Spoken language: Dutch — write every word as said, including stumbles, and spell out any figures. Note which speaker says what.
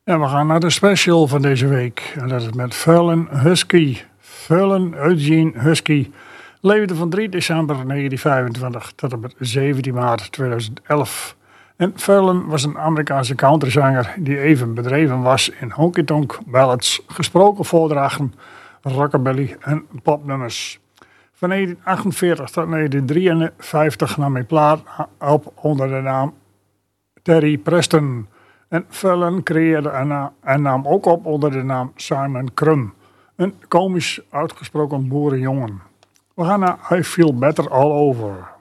Speaker 1: En we gaan naar de special van deze week. En dat is met Fallon Husky. Fallon Eugene Husky leefde van drie december negentien vijfentwintig tot en met zeventien maart tweeduizend elf. En Fallon was een Amerikaanse countryzanger die even bedreven was in honky-tonk ballads, gesproken voordrachten, rockabilly en popnummers. Van negentien achtenveertig tot negentien drieënvijftig nam hij plaat op onder de naam Terry Preston. En Fallon creëerde en, en nam ook op onder de naam Simon Crum. Een komisch uitgesproken boerenjongen. We gaan naar I Feel Better All Over.